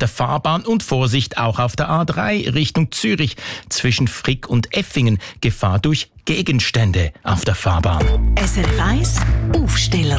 der Fahrbahn und Vorsicht auch auf der A3 Richtung Zürich zwischen Frick und Effingen. Gefahr durch Gegenstände auf der Fahrbahn. SRF 1 Aufsteller.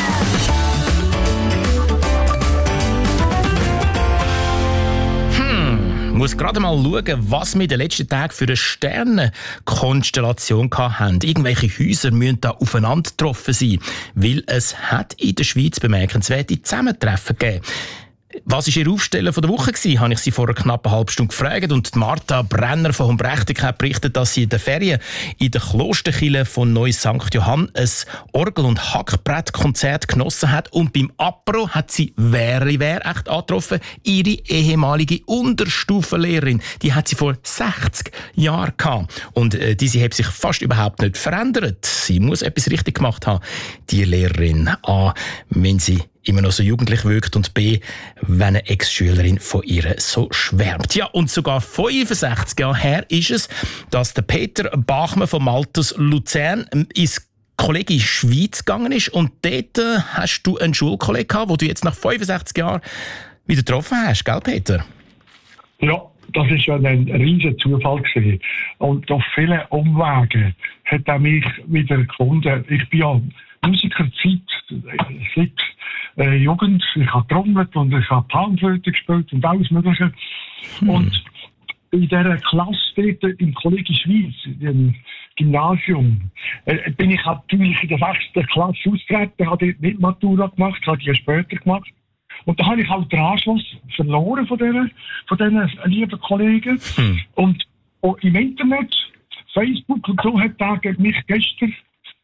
Muss gerade mal schauen, was wir in den letzten Tagen für eine Sternenkonstellation hatten. Irgendwelche Häuser müssen da aufeinander getroffen sein, weil es hat in der Schweiz bemerkenswerte Zusammentreffen gegeben. Was war Ihr Aufsteller von der Woche gewesen? Habe ich Sie vor einer knappen halben Stunde gefragt. Und Martha Brenner von Humbrechtig hat berichtet, dass sie in den Ferien in der Klosterkirche von Neu-St. Johann ein Orgel- und Hackbrettkonzert genossen hat. Und beim Apero hat sie wer echt angetroffen, ihre ehemalige Unterstufenlehrerin. Die hat sie vor 60 Jahren gehabt. Und diese hat sich fast überhaupt nicht verändert. Sie muss etwas richtig gemacht haben, die Lehrerin. A, wenn sie immer noch so jugendlich wirkt und B, wenn eine Ex-Schülerin von ihr so schwärmt. Ja, und sogar 65 Jahre her ist es, dass der Peter Bachmann von Maltes Luzern ins Kolleg Schweiz gegangen ist und dort hast du einen Schulkollegen gehabt, den du jetzt nach 65 Jahren wieder getroffen hast, gell Peter? Ja, das ist ja ein riesiger Zufall gewesen. Und auf vielen Umwegen hat er mich wieder gefunden. Ich bin ja Musiker seit Jugend. Ich habe trommelt und ich habe Panflöte gespielt und alles Mögliche. Und in dieser Klasse dort im Kolleg Schweiz, im Gymnasium, bin ich natürlich in der 6. Klasse ausgetreten, habe dort nicht Matura gemacht, habe die später gemacht. Und da habe ich halt den Anschluss verloren von diesen lieben Kollegen. Und auch im Internet, Facebook und so, hat er mich gestern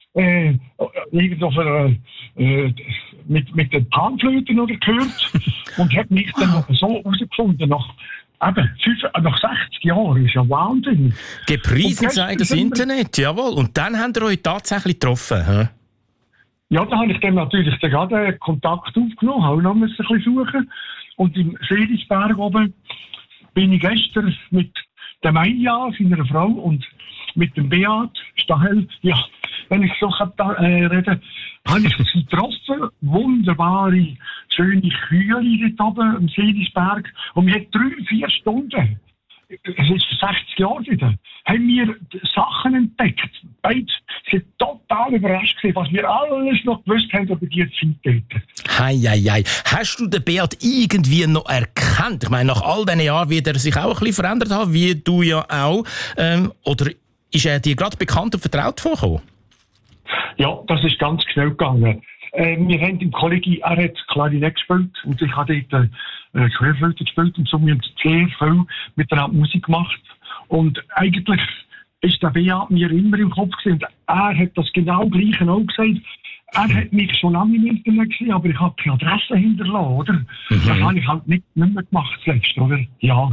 mit den Panflöten oder gehört und hat mich dann so herausgefunden nach 60 Jahren. Ist ja Wahnsinn. Gepriesen sei das Internet, jawohl. Und dann habt ihr euch tatsächlich getroffen, he? Ja, da habe ich dann natürlich gerade Kontakt aufgenommen, auch noch ein bisschen suchen. Und im Seelisberg oben bin ich gestern mit der Maja, seiner Frau, und mit dem Beat Stahel, ja, wenn ich so reden, habe ich sie getroffen. Wunderbare, schöne Kühe dort oben am Seelisberg. Und wir haben 3-4 Stunden, es ist 60 Jahre wieder, haben wir Sachen entdeckt. Beide sind total überrascht gewesen, was wir alles noch gewusst haben über die Zeit dort. Hei. Hast du den Beat irgendwie noch erkannt? Ich meine, nach all diesen Jahren wird er sich auch ein bisschen verändert haben, wie du ja auch. Oder ist er dir gerade bekannt und vertraut vorgekommen? Ja, das ist ganz schnell gegangen. Wir haben im Kollegium, er hat Klarinett gespielt und ich habe dort Querflöte gespielt und so, wir haben sehr viel miteinander Musik gemacht. Und eigentlich ist der Beat mir immer im Kopf gewesen. Er hat das genau Gleiche auch gesagt. Er hat mich schon lange im Internet gesehen, aber ich habe keine Adresse hinterlassen, oder? Das habe ich halt nicht mehr gemacht zuletzt, oder? Ja.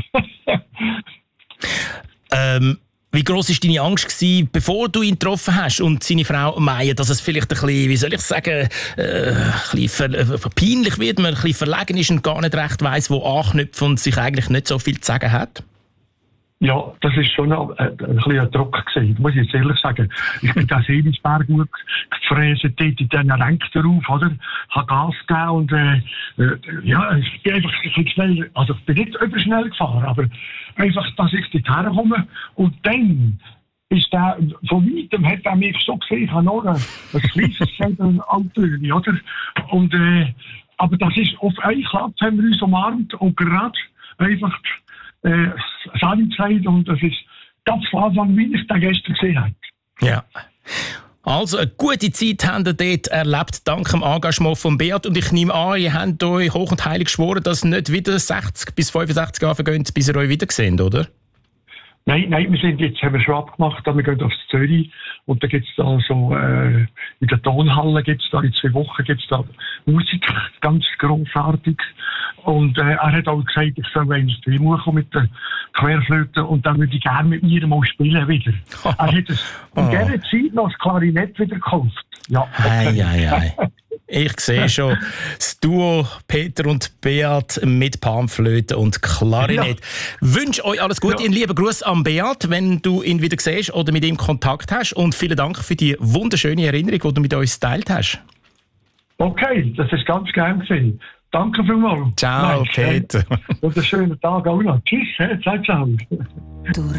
Wie gross war deine Angst gewesen, bevor du ihn getroffen hast und seine Frau Maya, dass es vielleicht ein bisschen, wie soll ich sagen, ein bisschen peinlich wird, man ein bisschen verlegen ist und gar nicht recht weiss, wo anknüpfen und sich eigentlich nicht so viel zu sagen hat? Ja, das ist schon ein bisschen ein Druck gewesen, muss ich jetzt ehrlich sagen. Ich bin da Seelisberg gut gefräset, dort in diesen Ränken drauf, oder? Habe Gas gegeben und, ja, ich bin einfach ein bisschen schnell, also ich bin nicht überschnell gefahren, aber einfach, dass ich dort herkomme und dann ist der, von weitem hat er mich so gesehen, ich habe noch ein kleines Auto, oder? Und, aber das ist, auf einen Klapp haben wir uns umarmt und gerade einfach, Sally gesagt, und das ist ganz klar, wie ich den gestern gesehen habe. Ja. Also, eine gute Zeit habt ihr dort erlebt, dank dem Engagement von Beat. Und ich nehme an, ihr habt euch hoch und heilig geschworen, dass nicht wieder 60 bis 65 Jahre vergehen, bis ihr euch wieder seht, oder? Nein, haben wir schon abgemacht, wir gehen auf Zürich und da gibt's da so, in der Tonhalle gibt's da, in 2 Wochen gibt's da Musik, ganz grossartig. Und er hat auch gesagt, ich soll eins kommen mit der Querflöte und dann würde ich gerne mit mir mal spielen wieder. Er hat es in dieser Zeit noch das Klarinett wieder gekauft. Ja, okay. Hei. Ich sehe schon das Duo Peter und Beat mit Panflöte und Klarinett. Ja. Wünsche euch alles Gute. Einen lieben Gruß an Beat, wenn du ihn wieder siehst oder mit ihm Kontakt hast. Und vielen Dank für die wunderschöne Erinnerung, die du mit uns geteilt hast. Okay, das ist ganz geheim gewesen. Danke vielmals. Ciao, Peter. Und einen schönen Tag auch noch. Tschüss, ciao, ciao.